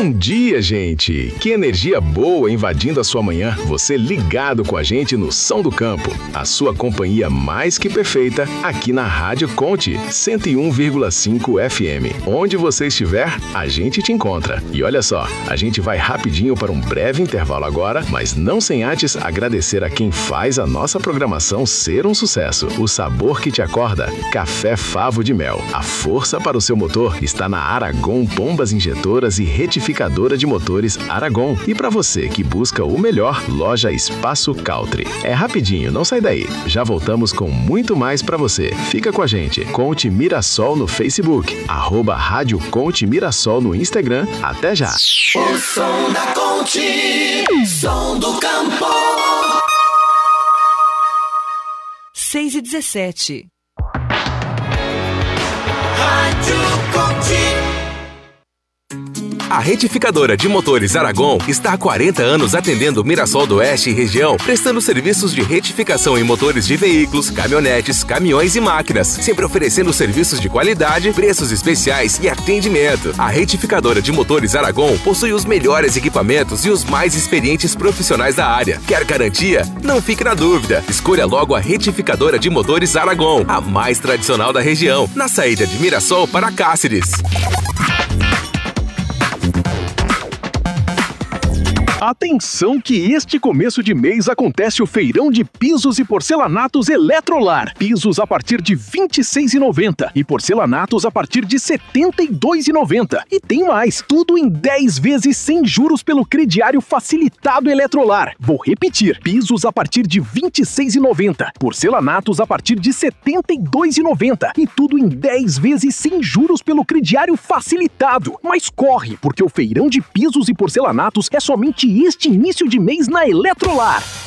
Bom dia, gente! Que energia boa invadindo a sua manhã. Você ligado com a gente no Som do Campo. A sua companhia mais que perfeita aqui na Rádio Conte 101,5 FM. Onde você estiver, a gente te encontra. E olha só, a gente vai rapidinho para um breve intervalo agora, mas não sem antes agradecer a quem faz a nossa programação ser um sucesso. O sabor que te acorda, Café Favo de Mel. A força para o seu motor está na Aragon Bombas Injetoras e Retificadora de Motores Aragon. E para você que busca o melhor, loja Espaço Country. É rapidinho, não sai daí. Já voltamos com muito mais para você. Fica com a gente. Conte Mirassol no Facebook. @Rádio Conte Mirassol no Instagram. Até já. O som da Conte. Som do Campo. 6h17. Rádio Conte. A Retificadora de Motores Aragon está há 40 anos atendendo Mirassol do Oeste e região, prestando serviços de retificação em motores de veículos, caminhonetes, caminhões e máquinas, sempre oferecendo serviços de qualidade, preços especiais e atendimento. A Retificadora de Motores Aragon possui os melhores equipamentos e os mais experientes profissionais da área. Quer garantia? Não fique na dúvida. Escolha logo a Retificadora de Motores Aragon, a mais tradicional da região, na saída de Mirassol para Cáceres. Atenção que este começo de mês acontece o feirão de pisos e porcelanatos Eletrolar. Pisos a partir de R$ 26,90 e porcelanatos a partir de R$ 72,90. E tem mais, tudo em 10 vezes sem juros pelo crediário facilitado Eletrolar. Vou repetir, pisos a partir de R$ 26,90, porcelanatos a partir de R$ 72,90 e tudo em 10 vezes sem juros pelo crediário facilitado. Mas corre, porque o feirão de pisos e porcelanatos é somente este início de mês na Eletrolar.